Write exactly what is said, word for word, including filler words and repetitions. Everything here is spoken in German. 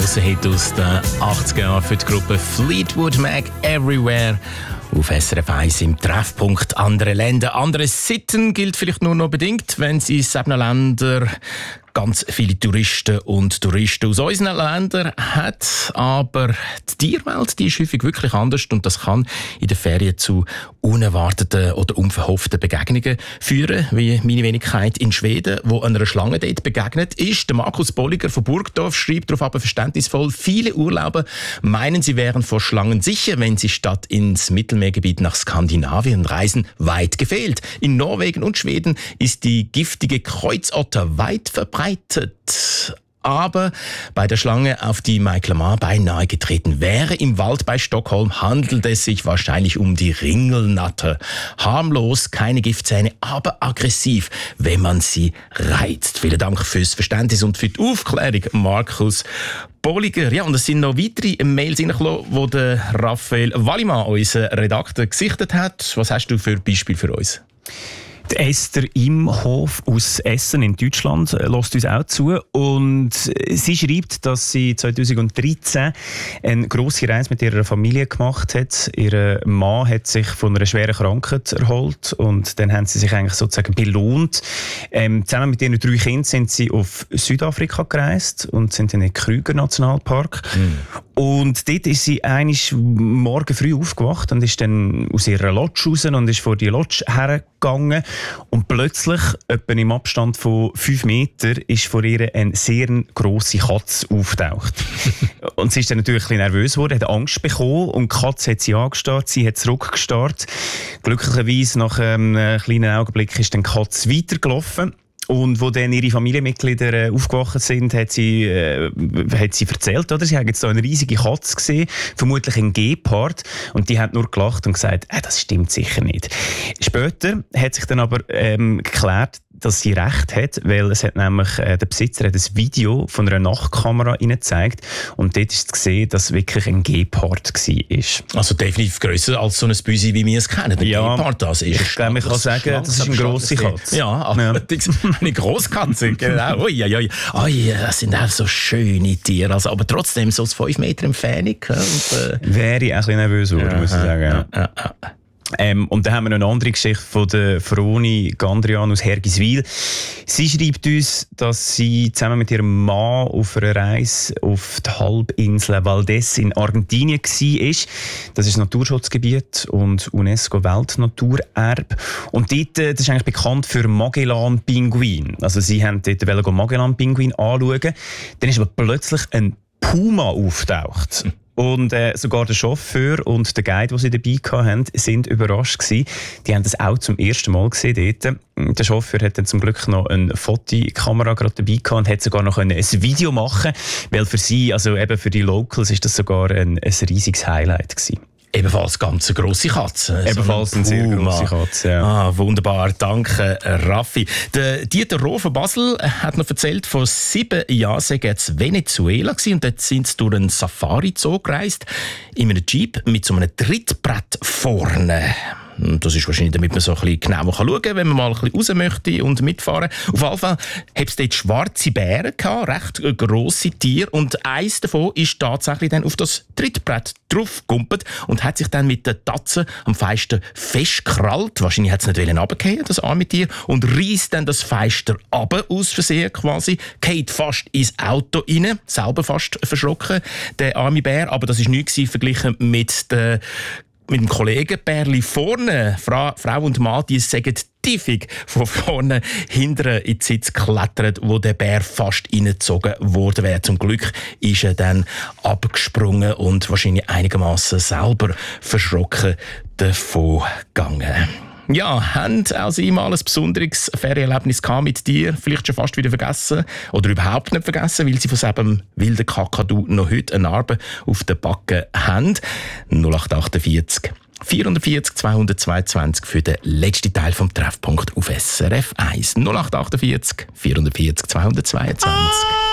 grosser Hit aus den achtziger Jahren für die Gruppe Fleetwood Mac, Everywhere. Auf S R F eins im Treffpunkt andere Länder, andere Sitten gilt vielleicht nur noch bedingt, wenn es in sieben Ländern ganz viele Touristen und Touristen aus unseren Ländern hat. Aber die Tierwelt, die ist häufig wirklich anders und das kann in den Ferien zu unerwarteten oder unverhofften Begegnungen führen, wie meine Wenigkeit in Schweden, wo einer Schlange dort begegnet ist. Der Markus Bolliger von Burgdorf schreibt darauf aber verständnisvoll, viele Urlauber meinen, sie wären vor Schlangen sicher, wenn sie statt ins Mittelmeergebiet nach Skandinavien reisen, weit gefehlt. In Norwegen und Schweden ist die giftige Kreuzotter weit verbreitet. Aber bei der Schlange, auf die Michael Mann beinahe getreten wäre, im Wald bei Stockholm, handelt es sich wahrscheinlich um die Ringelnatter. Harmlos, keine Giftzähne, aber aggressiv, wenn man sie reizt. Vielen Dank fürs Verständnis und für die Aufklärung, Markus Bolliger. Ja, und es sind noch weitere Mails reingekommen, die der Raphael Wallimann, unser Redakteur, gesichtet hat. Was hast du für Beispiel für uns? Die Esther Imhof aus Essen in Deutschland hört uns auch zu und sie schreibt, dass sie zweitausenddreizehn eine grosse Reise mit ihrer Familie gemacht hat. Ihr Mann hat sich von einer schweren Krankheit erholt und dann haben sie sich eigentlich sozusagen belohnt. Ähm, zusammen mit ihren drei Kindern sind sie auf Südafrika gereist und sind in den Krüger-Nationalpark. Mhm. Und dort ist sie einisch morgen früh aufgewacht und ist dann aus ihrer Lodge raus und ist vor die Lodge hergegangen. Und plötzlich, etwa im Abstand von fünf Metern, ist vor ihr eine sehr grosse Katze aufgetaucht. Und sie ist dann natürlich ein bisschen nervös geworden, hat Angst bekommen und die Katze hat sie angestarrt, sie hat zurückgestarrt. Glücklicherweise, nach einem kleinen Augenblick, ist dann die Katze weitergelaufen. Und wo dann ihre Familienmitglieder äh, aufgewacht sind, hat sie, äh, hat sie erzählt, oder? Sie haben jetzt da eine riesige Katze gesehen, vermutlich ein Gepard, und die hat nur gelacht und gesagt, äh, das stimmt sicher nicht. Später hat sich dann aber ähm, geklärt, dass sie recht hat, weil es hat nämlich äh, der Besitzer hat ein Video von einer Nachtkamera ihnen gezeigt und dort ist zu sehen, dass es wirklich ein Gepard war. Also definitiv grösser als so ein Büsi, wie wir es kennen. Ein ja, Gepard, das ist ich glaube, ich kann sagen, das ist eine grosse Katze. Ja, aber ja. Eine Grosskatze, genau. Ui, ui, ui. Ui, das sind auch so schöne Tiere, also, aber trotzdem so aus fünf Meter Entfernung. Und, äh. Wäre ich ein bisschen nervös geworden, ja, muss ich sagen. Ja. Ja, ja. Ähm, und dann haben wir noch eine andere Geschichte von der Froni Gandrian aus Hergiswil. Sie schreibt uns, dass sie zusammen mit ihrem Mann auf einer Reise auf die Halbinsel Valdés in Argentinien war. Das ist ein Naturschutzgebiet und UNESCO-Weltnaturerbe. Und dort, das ist eigentlich bekannt für Magellan-Pinguin. Also sie haben dort Magellan-Pinguin anschauen. Dann ist aber plötzlich ein Puma auftaucht. Und äh, sogar der Chauffeur und der Guide, den sie dabei hatten, sind überrascht gewesen. Die haben das auch zum ersten Mal gesehen dort. Der Chauffeur hat dann zum Glück noch eine Fotokamera gerade dabei gehabt und hat sogar noch ein Video machen, weil für sie, also eben für die Locals, ist das sogar ein, ein riesiges Highlight gewesen. Ebenfalls ganz eine grosse Katze. Ebenfalls so eine sehr grosse Katze, ja. Ah, wunderbar, danke Raffi. Der Dieter Roh von Basel hat noch erzählt, vor sieben Jahren sei er in Venezuela gewesen, und dort sind sie durch einen Safari-Zoo gereist, in einem Jeep mit so einem Trittbrett vorne. Das ist wahrscheinlich, damit man so ein bisschen genau schauen kann, wenn man mal ein bisschen raus möchte und mitfahren. Auf jeden Fall hat es dort schwarze Bären gehabt, recht grosse Tiere. Und eins davon ist tatsächlich dann auf das Trittbrett draufgekumpelt und hat sich dann mit den Tatzen am Feister festgekrallt. Wahrscheinlich hat es nicht runterfallen, das arme Tier, und reisst dann das Feister runter, aus Versehen quasi, geht fast ins Auto rein, selber fast verschrocken, der arme Bär. Aber das war nichts verglichen mit der mit dem Kollegen Bärli vorne. Fra- Frau und Mann, die sagen tiefig von vorne hinten in den Sitz geklettert, wo der Bär fast reingezogen worden wäre. Zum Glück ist er dann abgesprungen und wahrscheinlich einigermaßen selber verschrocken davon gegangen. Ja, haben auch Sie mal ein besonderes Ferienerlebnis gehabt mit dir? Vielleicht schon fast wieder vergessen oder überhaupt nicht vergessen, weil Sie von diesem wilden Kakadu noch heute eine Narbe auf den Backen haben? null acht achtundvierzig vierundvierzig zweihundertzweiundzwanzig für den letzten Teil vom Treffpunkt auf S R F eins. null acht achtundvierzig vierundvierzig zweihundertzweiundzwanzig.